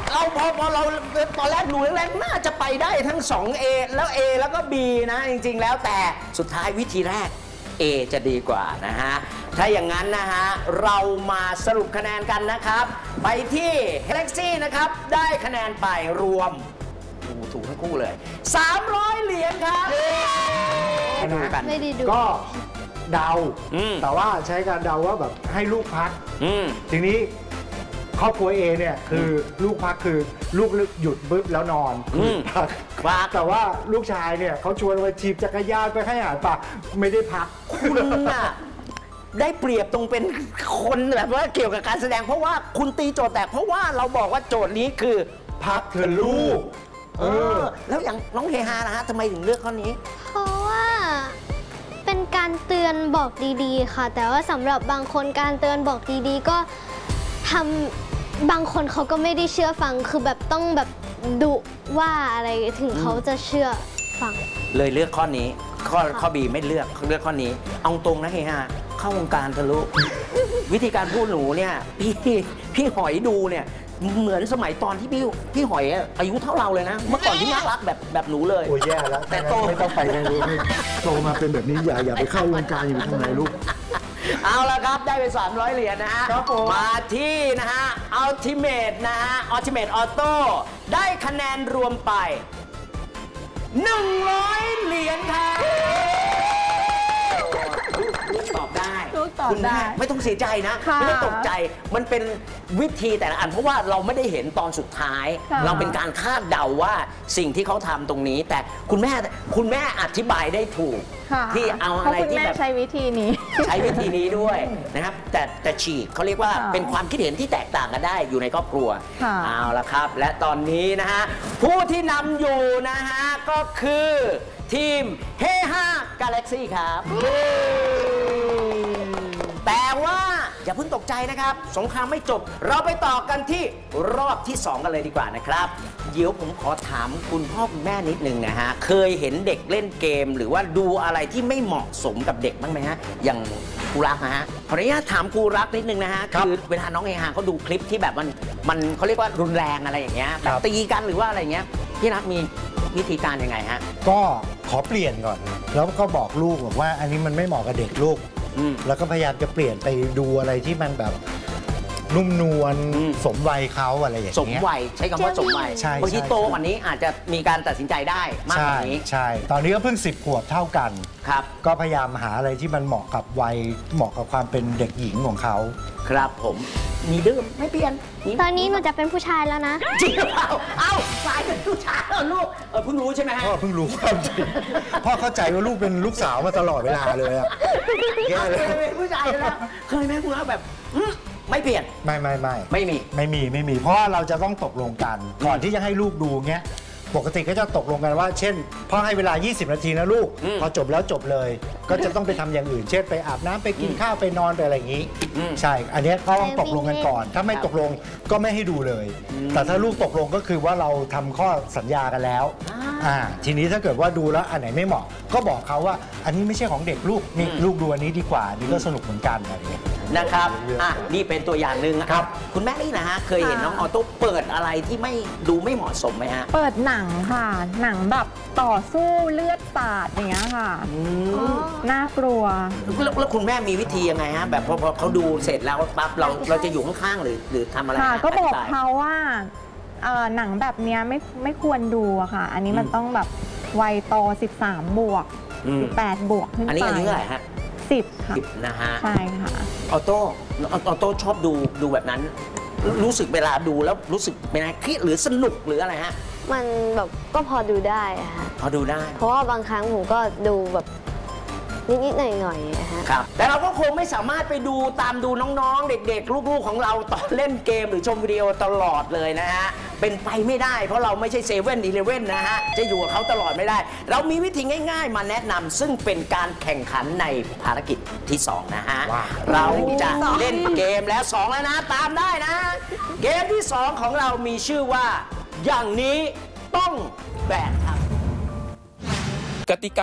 พอเราตอนแรกดูแรกๆน่าจะไปได้ทั้ง 2A แล้ว A แล้วก็ B นะจริงๆแล้วแต่สุดท้ายวิธีแรก A จะดีกว่านะฮะถ้าอย่างนั้นนะฮะเรามาสรุปคะแนนกันนะครับไปที่ Galaxy นะครับได้คะแนนไปรวมถูกทั้งคู่เลย300 เหรียญครับดูกันไม่ได้ดูก็เดาแต่ว่าใช้การเดาว่าแบบให้ลูกพักทีนี้ครอบครัวเอเนี่ยคือลูกพักคือลูกหยุดบึ๊บแล้วนอนพักแต่ว่าลูกชายเนี่ยเขาชวนไปถีบจักรยานไปให้อาหารปลาไม่ได้พักคุณน่ะได้เปรียบตรงเป็นคนแบบว่าเกี่ยวกับการแสดงเพราะว่าคุณตีโจทย์แต่เพราะว่าเราบอกว่าโจทย์นี้คือพักเธอลูกแล้วอย่างน้องเฮฮานะฮะทำไมถึงเลือกข้อนี้เพราะว่าเป็นการเตือนบอกดีๆค่ะแต่ว่าสำหรับบางคนการเตือนบอกดีๆก็ทำบางคนเขาก็ไม่ได้เชื่อฟังคือแบบต้องแบบดุว่าอะไรถึงเขาจะเชื่อฟังเลยเลือกข้อนี้ข้อ B ไม่เลือกข้อนี้เอาตรงนะเฮฮาเข้าวงการทะลุวิธีการพูดหนูเนี่ยพี่หอยดูเนี่ยเหมือนสมัยตอนที่พี่หอยอายุเท่าเราเลยนะเมื่อก่อนที่น่ารักแบบหนูเลยโอ้ยแย่แล้วแต่โตไม่ต้องไปเลยโตมาเป็นแบบนี้อย่าไปเข้าวงการอยู่ทางไหนลูกเอาละครับได้ไป300 เหรียญนะฮะมาที่นะฮะ Ultimate นะฮะ Ultimate Auto ได้คะแนนรวมไป100 เหรียญครับลูกตอบได้คุณได้ไม่ต้องเสียใจนะไม่ต้องตกใจมันเป็นวิธีแต่ละอันเพราะว่าเราไม่ได้เห็นตอนสุดท้ายเราเป็นการคาดเดาว่าสิ่งที่เขาทำตรงนี้แต่คุณแม่อธิบายได้ถูกที่เอาอะไรที่แบบใช้วิธีนี้ด้วยนะครับแต่ฉีกเขาเรียกว่าเป็นความคิดเห็นที่แตกต่างกันได้อยู่ในครอบครัวเอาละครับและตอนนี้นะฮะผู้ที่นำอยู่นะฮะก็คือทีมเฮฮากาแล็กซี่ครับแต่ว่าอย่าเพิ่งตกใจนะครับสงครามไม่จบเราไปต่อกันที่รอบที่2กันเลยดีกว่านะครับเดี๋ยวผมขอถามคุณพ่อคุณแม่นิดนึงนะฮะเคยเห็นเด็กเล่นเกมหรือว่าดูอะไรที่ไม่เหมาะสมกับเด็กบ้างไหมฮะอย่างครูรักนะฮะขออนุญาตถามครูรักนิดนึงนะฮะคือเวลาน้องเฮฮาเขาดูคลิปที่แบบมันเขาเรียกว่ารุนแรงอะไรอย่างเงี้ยแบบตีกันหรือว่าอะไรเงี้ยพี่รักมีวิธีการยังไงฮะก็ขอเปลี่ยนก่อนแล้วก็บอกลูกบอกว่าอันนี้มันไม่เหมาะกับเด็กลูกแล้วก็พยายามจะเปลี่ยนไปดูอะไรที่มันแบบนุ่มนวลสมวัยเขาอะไรอย่างเงี้ยสมวัยใช้คำว่าสมวัยบางทีโตกว่านี้อาจจะมีการตัดสินใจได้มากกว่านี้ใช่ตอนนี้ก็เพิ่ง10 ขวบเท่ากันครับก็พยายามหาอะไรที่มันเหมาะกับวัยเหมาะกับความเป็นเด็กหญิงของเขาครับผมมีดื้อไม่เปลี่ยนตอนนี้หนูจะเป็นผู้ชายแล้วนะจริงหรือเปล่าเอ้ากลายเป็นผู้ชายแล้วลูกเพิ่งรู้ใช่ไหมฮะพ่อเพิ่งรู้ความจริงพ่อเข้าใจว่าลูกเป็นลูกสาวมาตลอดเวลาเลยอะแย่เลยเป็นผู้ชายแล้วเคยไหมคุณรักแบบไม่เปลี่ยนไม่มีเพราะเราจะต้องตกลงกันก่อนที่จะให้ลูกดูเงี้ยปกติก็จะตกลงกันว่าเช่นพ่อให้เวลา20 นาทีนะลูกพอจบแล้วจบเลยก็จะต้องไปทำอย่างอื่นเช่นไปอาบน้ำไปกินข้าวไปนอนไปอะไรอย่างนี้ใช่อันนี้ก็ต้องตกลงกันก่อนถ้าไม่ตกลงก็ไม่ให้ดูเลยแต่ถ้าลูกตกลงก็คือว่าเราทำข้อสัญญากันแล้วทีนี้ถ้าเกิดว่าดูแล้วอันไหนไม่เหมาะก็บอกเขาว่าอันนี้ไม่ใช่ของเด็กลูกนี่ลูกดูอันนี้ดีกว่านี่ก็สนุกเหมือนกันอะไรอย่างเงี้ยนะครับนี่เป็นตัวอย่างหนึ่งครับคุณแม่นี่นะฮะเคยเห็นน้องออโต้เปิดอะไรที่ไม่เหมาะสมไหมฮะเปิดหนังค่ะหนังแบบต่อสู้เลือดสาดอย่างเงี้ยค่ะน่ากลัวแล้วคุณแม่มีวิธียังไงฮะแบบพอเขาดูเสร็จแล้วปั๊บเราจะอยู่ข้างๆหรือทำอะไรก็บอกเขาว่าหนังแบบนี้ไม่ควรดูอะค่ะอันนี้มันต้องแบบวัยโต13 บวก18 บวกขึ้นไปอันนี้อายุเท่าไหร่ฮะ 10 ค่ะนะฮะใช่ค่ะออโต้ชอบดูแบบนั้นรู้สึกเวลาดูแล้วรู้สึกเป็นอะไรเครียดหรือสนุกหรืออะไรฮะมันแบบก็พอดูได้อะฮะพอดูได้เพราะว่าบางครั้งผมก็ดูแบบนิดๆหน่อยๆฮะครับแต่เราก็คงไม่สามารถไปตามดูน้องๆเด็กๆลูกๆของเราตอนเล่นเกมหรือชมวิดีโอตลอดเลยนะฮะเป็นไปไม่ได้เพราะเราไม่ใช่7-11นะฮะจะอยู่กับเขาตลอดไม่ได้เรามีวิธีง่ายๆมาแนะนำซึ่งเป็นการแข่งขันในภารกิจที่2นะฮะเราจะเล่นเกมแล้ว2แล้วนะตามได้นะเกมที่2ของเรามีชื่อว่าอย่างนี้ต้องแบกครับกติกา